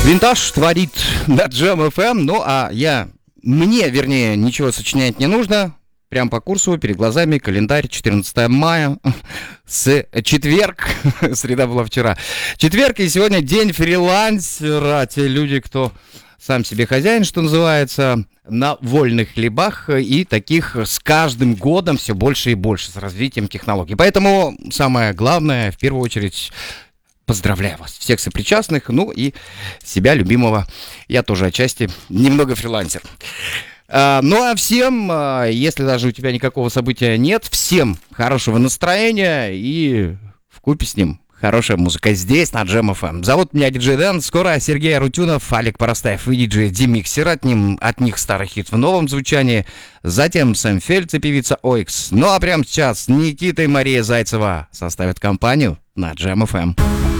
Винтаж творит на Jam FM, ну а мне, ничего сочинять не нужно. Прям по курсу, перед глазами, календарь, 14 мая, четверг, среда была вчера. Четверг, и сегодня день фрилансера. Те люди, кто сам себе хозяин, что называется, на вольных хлебах, и таких с каждым годом все больше и больше с развитием технологий. Поэтому самое главное, в первую очередь, поздравляю вас, всех сопричастных, ну и себя любимого. Я тоже отчасти немного фрилансер. Ну а всем, если даже у тебя никакого события нет, всем хорошего настроения и вкупе с ним хорошая музыка здесь, на Jam FM. Зовут меня диджей Дэн, скоро Сергей Арутюнов, Олег Поростаев и диджей Демиксер, от них старый хит в новом звучании, затем Сэм Фельдс и певица Ойкс. Ну а прямо сейчас Никита и Мария Зайцева составят компанию на Jam FM.